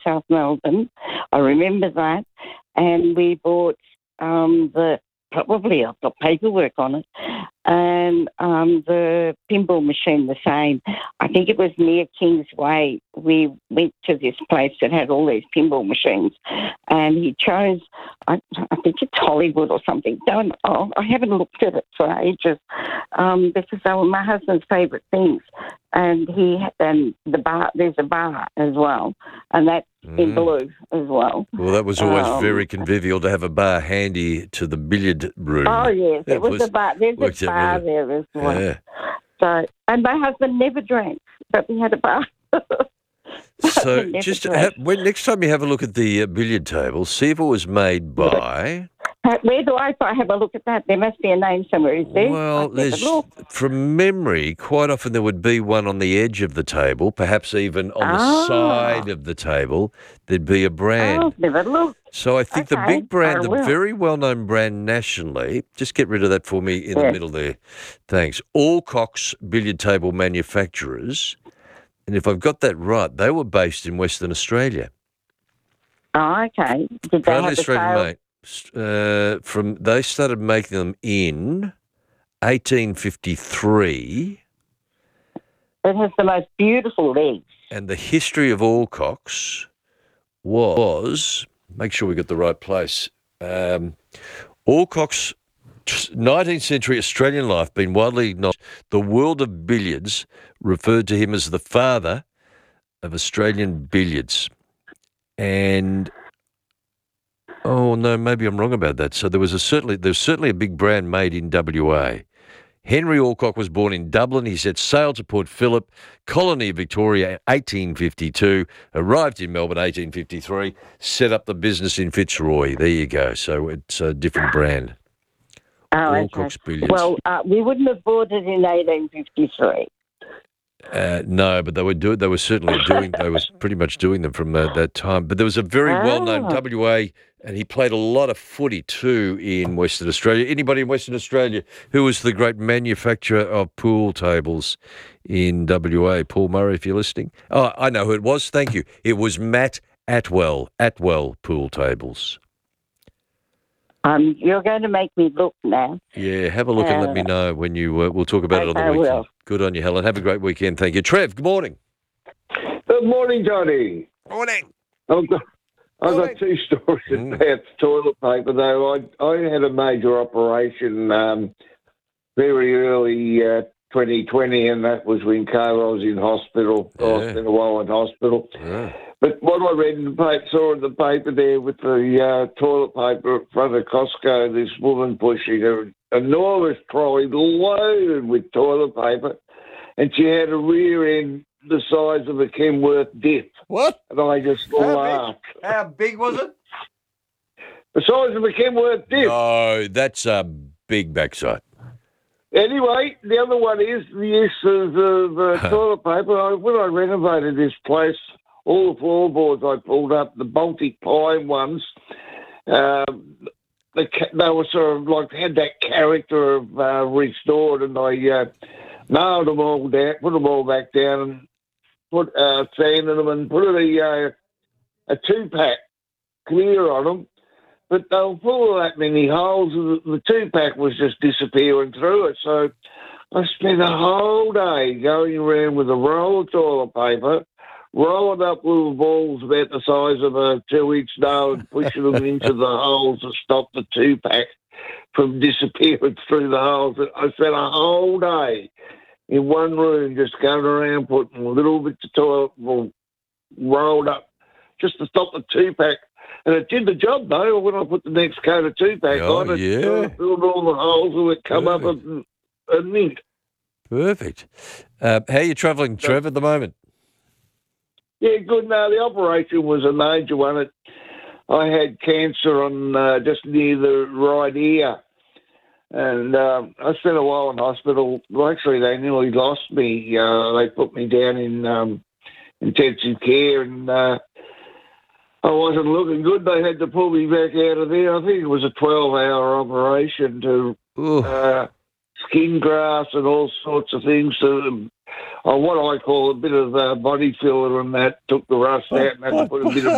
South Melbourne. I remember that. And we bought probably I've got paperwork on it, and the pinball machine the same. I think it was near Kingsway. We went to this place that had all these pinball machines, and he chose, I think it's Hollywood or something. I haven't looked at it for ages because they were my husband's favourite things. And the bar, there's a bar as well, and that's in blue as well. Well, that was always very convivial to have a bar handy to the billiard room. Oh, yes, it was a bar. There's a bar there as well. Yeah. So, and my husband never drank, but we had a bar. So when next time you have a look at the billiard table, see if it was made by... Where do I have a look at that? There must be a name somewhere, is there? Well, from memory, quite often there would be one on the edge of the table, perhaps even on the side of the table, there'd be a brand. Oh, I've never looked. So I think the big brand, the very well-known brand nationally, just get rid of that for me in the middle there. Thanks. Alcock's Billiard Table Manufacturers. And if I've got that right, they were based in Western Australia. Oh, okay. Did they have the sales? They started making them in 1853. It has the most beautiful legs. And the history of Alcock's was, make sure we got the right place, Alcock's 19th century Australian life been widely acknowledged. The world of billiards referred to him as the father of Australian billiards. And oh no, maybe I'm wrong about that. So there's certainly a big brand made in WA. Henry Alcock was born in Dublin. He set sail to Port Phillip, colony of Victoria, 1852. Arrived in Melbourne, 1853. Set up the business in Fitzroy. There you go. So it's a different brand. Oh, Alcock's Billiards. Well, we wouldn't have bought it in 1853. No, but they were pretty much doing them from that time. But there was a very well-known WA, and he played a lot of footy too in Western Australia. Anybody in Western Australia who was the great manufacturer of pool tables in WA? Paul Murray, if you're listening. Oh, I know who it was. Thank you. It was Matt Atwell Pool Tables. You're going to make me look now. Yeah, have a look and let me know when you. We'll talk about it on the weekend. I will. Good on you, Helen. Have a great weekend. Thank you, Trev. Good morning. Good morning, Johnny. Morning. I've got two stories about toilet paper, though. I had a major operation very early 2020, and that was when Kayla was in hospital. I spent a while in hospital. Yeah. But what I read in the paper, saw in the paper there with the toilet paper in front of Costco, this woman pushing an enormous trolley loaded with toilet paper, and she had a rear end the size of a Kenworth dip. What? And I just laughed. How big was it? The size of a Kenworth dip. No, that's a big backside. Anyway, the other one is the use of the toilet paper. When I renovated this place, all the floorboards I pulled up, the Baltic pine ones, they were sort of like had that character of restored, and I nailed them all down, put them all back down, and put sand in them, and put a 2-pack clear on them. But they were full of that many holes, and the 2-pack was just disappearing through it. So I spent a whole day going around with a roll of toilet paper, rolling up little balls about the size of a 2-inch nail and pushing them into the holes to stop the 2-pack from disappearing through the holes. I spent a whole day in one room just going around putting little bits of toilet rolled up just to stop the 2-pack. And it did the job, though, when I put the next coat of 2-pack on. It filled all the holes and it come up and mint. Perfect. How are you travelling, Trev, at the moment? Yeah, good. No, the operation was a major one. I had cancer on just near the right ear. And I spent a while in hospital. Well, actually, they nearly lost me. They put me down in intensive care, and I wasn't looking good. They had to pull me back out of there. I think it was a 12-hour operation to skin grafts and all sorts of things. What I call a bit of body filler, and that took the rust out, and had to put a bit of